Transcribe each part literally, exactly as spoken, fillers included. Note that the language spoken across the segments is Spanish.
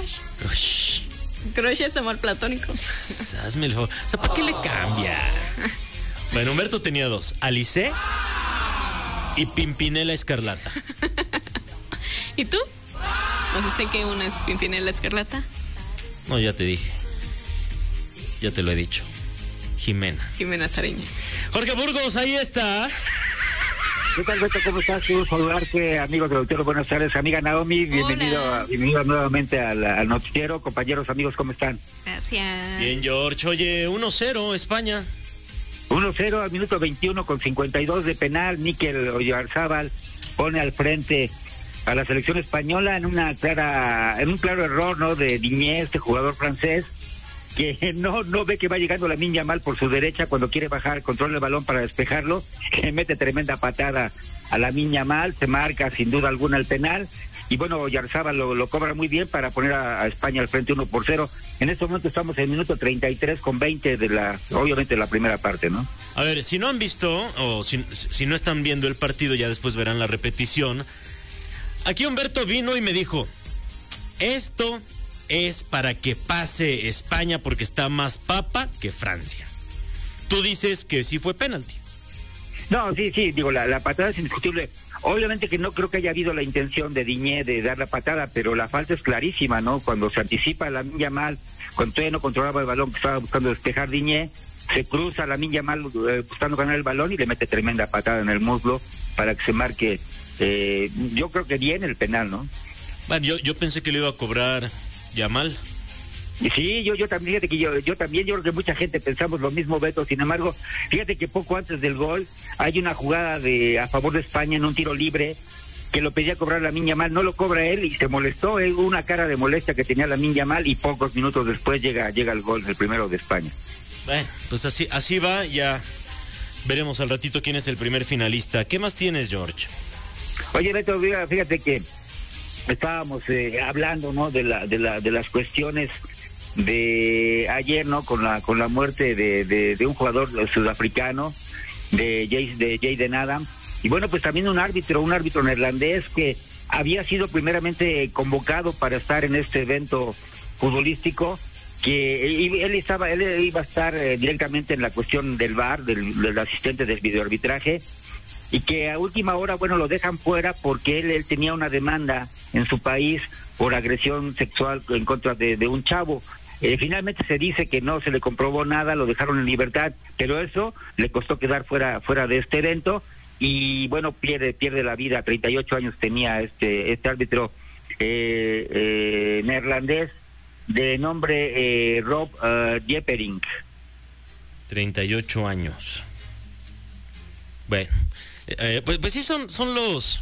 crush. Crush. Crush es amor platónico. Hazme el favor. O sea, ¿para qué le cambia? Bueno, Humberto tenía dos. Alice y Pimpinela Escarlata. ¿Y tú? No sé, sé que una es Pimpinela Escarlata. No, ya te dije. Ya te lo he dicho. Jimena. Jimena Sariña. Jorge Burgos, ahí estás. ¿Qué tal, Beto? ¿Cómo estás? Quiero saludarte, amigos del auditorio. Buenas tardes, amiga Naomi. Bienvenido, bienvenido nuevamente al, al noticiero. Compañeros, amigos, ¿cómo están? Gracias. Bien, George. Oye, uno cero, España. uno cero al minuto veintiuno con cincuenta y dos de penal. Mikel Oyarzábal pone al frente a la selección española en una clara, en un claro error, ¿no? De Digne, este jugador francés, que no no ve que va llegando Lamine Yamal por su derecha cuando quiere bajar, controla el balón para despejarlo, que mete tremenda patada a Lamine Yamal, se marca sin duda alguna el penal, y bueno, Oyarzábal lo, lo cobra muy bien para poner a, a España al frente uno por cero. En este momento estamos en el minuto treinta y tres con veinte de la, obviamente, de la primera parte, ¿no? A ver, si no han visto, o si, si no están viendo el partido, ya después verán la repetición. Aquí Humberto vino y me dijo, esto es para que pase España porque está más papa que Francia. Tú dices que sí fue penalti. No, sí, sí, digo, la, la patada es indiscutible. Obviamente que no creo que haya habido la intención de Digne de dar la patada, pero la falta es clarísima, ¿no? Cuando se anticipa Lamine Yamal, cuando todavía no controlaba el balón que estaba buscando despejar Digne, se cruza Lamine Yamal eh, buscando ganar el balón y le mete tremenda patada en el muslo para que se marque. Eh, yo creo que bien el penal, ¿no? Bueno, yo, yo pensé que lo iba a cobrar Yamal. Y sí, yo yo también, fíjate que yo, yo también, yo creo que mucha gente pensamos lo mismo, Beto. Sin embargo, fíjate que poco antes del gol hay una jugada de a favor de España en un tiro libre que lo pedía cobrar Lamine Yamal, no lo cobra él y se molestó, eh, una cara de molestia que tenía Lamine Yamal y pocos minutos después llega llega el gol, el primero de España. Bueno, pues así así va, ya veremos al ratito quién es el primer finalista. ¿Qué más tienes, George? Oye, Beto, fíjate que estábamos eh, hablando, ¿no? De la de la de las cuestiones de ayer, ¿no? Con la con la muerte de, de, de un jugador sudafricano, de Jay, de Jayden Adams, y bueno, pues también un árbitro, un árbitro neerlandés que había sido primeramente convocado para estar en este evento futbolístico, que él estaba, él iba a estar eh, directamente en la cuestión del V A R, del, del asistente del videoarbitraje, y que a última hora, bueno, lo dejan fuera porque él, él tenía una demanda en su país por agresión sexual en contra de, de un chavo. Eh, finalmente se dice que no se le comprobó nada, lo dejaron en libertad, pero eso le costó quedar fuera fuera de este evento y bueno, pierde pierde la vida. treinta y ocho años tenía este este árbitro eh, eh, neerlandés de nombre eh, Rob uh, Jeppering. treinta y ocho años. Bueno, eh, pues, pues sí son, son los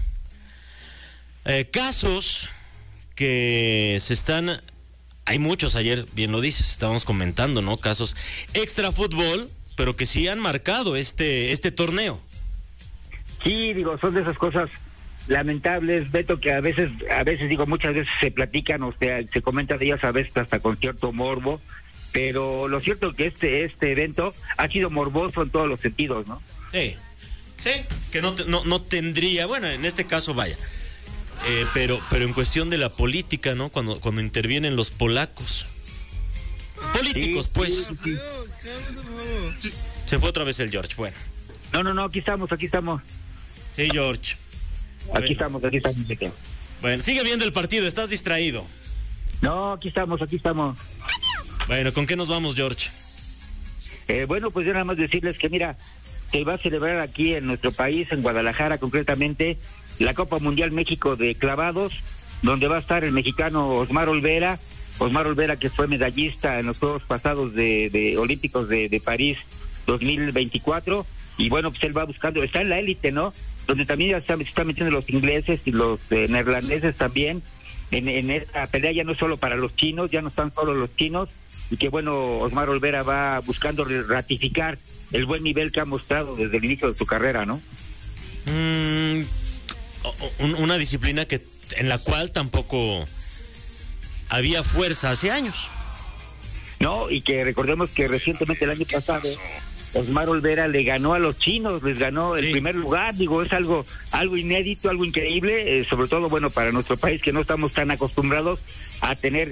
eh, casos que se están... Hay muchos, ayer bien lo dices, estábamos comentando, ¿no? Casos extra fútbol, pero que sí han marcado este este torneo. Sí, digo, son de esas cosas lamentables, Beto, que a veces, a veces digo, muchas veces se platican, o sea, se comenta de ellas a veces hasta con cierto morbo, pero lo cierto es que este este evento ha sido morboso en todos los sentidos, ¿no? Sí, sí, que no, no, no tendría, bueno, en este caso vaya, eh, pero pero en cuestión de la política, ¿no? Cuando, cuando intervienen los polacos. Políticos, Sí, pues. sí, sí. Se fue otra vez el George, bueno. No, no, no, aquí estamos, aquí estamos. Sí, George. Aquí Bueno. estamos, aquí estamos. Aquí. Bueno, sigue viendo el partido, estás distraído. No, aquí estamos, aquí estamos. Bueno, ¿con qué nos vamos, George? Eh, bueno, pues yo nada más decirles que mira, se va a celebrar aquí en nuestro país, en Guadalajara concretamente, la Copa Mundial México de Clavados, donde va a estar el mexicano Osmar Olvera, Osmar Olvera que fue medallista en los Juegos pasados de, de Olímpicos de, de París dos mil veinticuatro, y bueno, pues él va buscando, está en la élite, ¿no? Donde también ya están, se están metiendo los ingleses y los eh, neerlandeses también, en, en esta pelea ya no es solo para los chinos, ya no están solo los chinos, y que bueno, Osmar Olvera va buscando ratificar el buen nivel que ha mostrado desde el inicio de su carrera, ¿no? Mm, una disciplina que en la cual tampoco había fuerza hace años. No, y que recordemos que recientemente el año pasado Osmar Olvera le ganó a los chinos, les ganó el sí. primer lugar, digo, es algo algo inédito, algo increíble, eh, sobre todo, bueno, para nuestro país que no estamos tan acostumbrados a tener